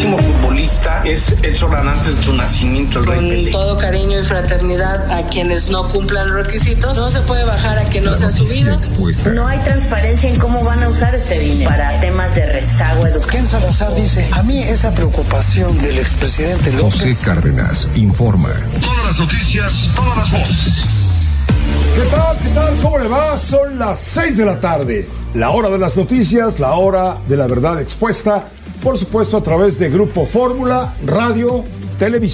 máximo futbolista es Edson Arantes de su nacimiento, el Rey Pelé. Con todo cariño y fraternidad a quienes no cumplan los requisitos, no se puede bajar a que no sea subido. No hay transparencia en cómo van a usar este dinero para temas de rezago educativo. Ken Salazar dice, a mí esa preocupación del expresidente López. José Cárdenas informa. Todas las noticias, todas las voces. ¿Qué tal? ¿Qué tal? ¿Cómo le va? Son las 6 de la tarde. La hora de las noticias, la hora de la verdad expuesta. Por supuesto, a través de Grupo Fórmula, radio, televisión.